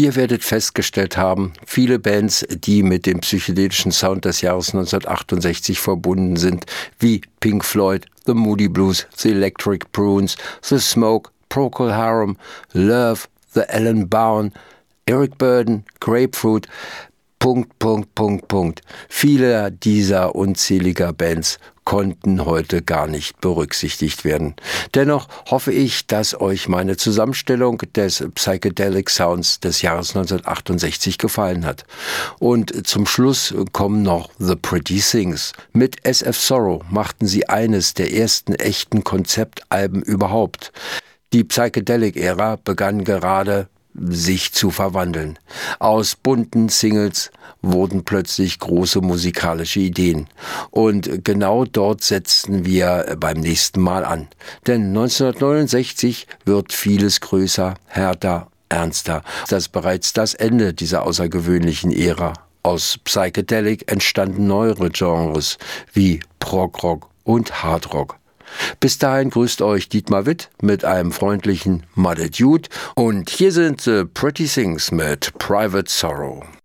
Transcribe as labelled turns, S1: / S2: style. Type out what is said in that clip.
S1: Ihr werdet festgestellt haben, viele Bands, die mit dem psychedelischen Sound des Jahres 1968 verbunden sind, wie Pink Floyd, The Moody Blues, The Electric Prunes, The Smoke, Procol Harum, Love, The Alan Bourne, Eric Burdon, Grapefruit, ... Viele dieser unzähliger Bands konnten heute gar nicht berücksichtigt werden. Dennoch hoffe ich, dass euch meine Zusammenstellung des Psychedelic Sounds des Jahres 1968 gefallen hat. Und zum Schluss kommen noch The Pretty Things. Mit SF Sorrow machten sie eines der ersten echten Konzeptalben überhaupt. Die Psychedelic-Ära begann gerade sich zu verwandeln. Aus bunten Singles wurden plötzlich große musikalische Ideen. Und genau dort setzen wir beim nächsten Mal an. Denn 1969 wird vieles größer, härter, ernster. Das ist bereits das Ende dieser außergewöhnlichen Ära. Aus Psychedelic entstanden neuere Genres wie Prog-Rock und Hardrock. Bis dahin grüßt euch Dietmar Witt mit einem freundlichen Muddy Dude und hier sind The Pretty Things mit Private Sorrow.